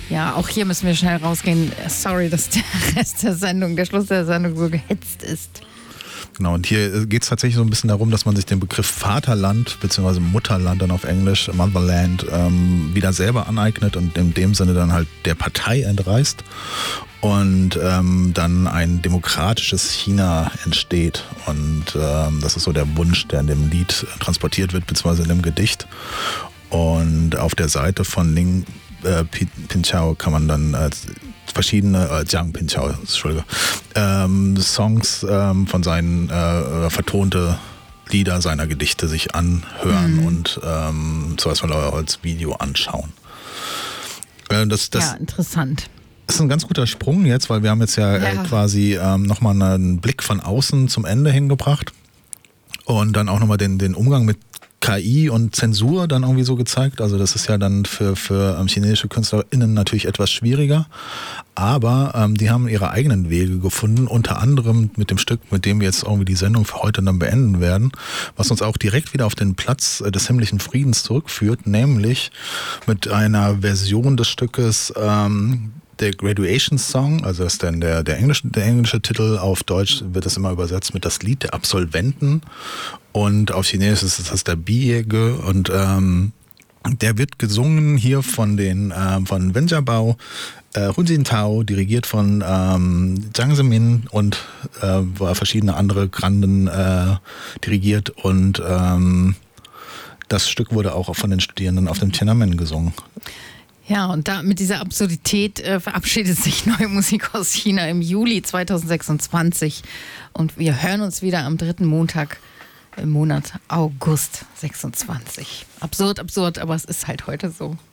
Ja, auch hier müssen wir schnell rausgehen. Sorry, dass der Schluss der Sendung so gehetzt ist. Genau, und hier geht es tatsächlich so ein bisschen darum, dass man sich den Begriff Vaterland bzw. Mutterland dann auf Englisch, Motherland, wieder selber aneignet und in dem Sinne dann halt der Partei entreißt und dann ein demokratisches China entsteht. Und das ist so der Wunsch, der in dem Lied transportiert wird, beziehungsweise in dem Gedicht. Und auf der Seite von Ling Pinchao kann man dann verschiedene Jiang Pinchao, Entschuldige, Songs von seinen vertonte Lieder seiner Gedichte sich anhören und sowas mal als Video anschauen. Ja, interessant. Das ist ein ganz guter Sprung jetzt, weil wir haben jetzt quasi nochmal einen Blick von außen zum Ende hingebracht und dann auch nochmal den Umgang mit KI und Zensur dann irgendwie so gezeigt. Also das ist ja dann für chinesische KünstlerInnen natürlich etwas schwieriger. Aber die haben ihre eigenen Wege gefunden, unter anderem mit dem Stück, mit dem wir jetzt irgendwie die Sendung für heute dann beenden werden, was uns auch direkt wieder auf den Platz des himmlischen Friedens zurückführt, nämlich mit einer Version des Stückes der Graduation Song, also das ist dann der englische Titel, auf Deutsch wird das immer übersetzt mit das Lied der Absolventen und auf Chinesisch ist das der Biege und der wird gesungen hier von Wen Jiabao, Hu Jintao, dirigiert von Jiang Zemin und verschiedene andere Granden dirigiert und das Stück wurde auch von den Studierenden auf dem Tiananmen gesungen. Ja, und da mit dieser Absurdität verabschiedet sich Neue Musik aus China im Juli 2026. Und wir hören uns wieder am 3. Montag im Monat August 26. Absurd, aber es ist halt heute so.